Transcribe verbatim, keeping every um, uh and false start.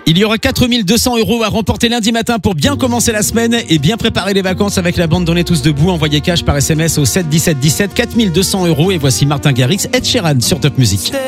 Il y aura quatre mille deux cents euros à remporter lundi matin pour bien commencer la semaine et bien préparer les vacances avec la bande d'On est tous debout. Envoyez cash par S M S au sept dix-sept dix-sept, quatre mille deux cents euros. Et voici Martin Garrix, Ed Sheeran sur Top Music.